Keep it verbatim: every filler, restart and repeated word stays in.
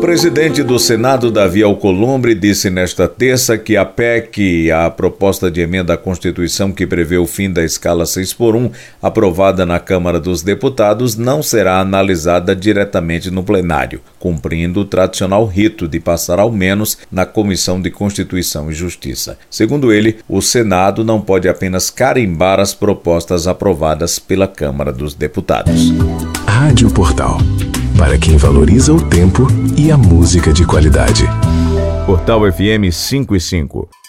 presidente do Senado, Davi Alcolumbre, disse nesta terça que a P E C, a proposta de emenda à Constituição que prevê o fim da escala seis por um, aprovada na Câmara dos Deputados, não será analisada diretamente no plenário, cumprindo o tradicional rito de passar ao menos na Comissão de Constituição e Justiça. Segundo ele, o Senado não pode apenas carimbar as propostas aprovadas pela Câmara dos Deputados. Rádio Portal, para quem valoriza o tempo e a música de qualidade. Portal F M cinco e cinco.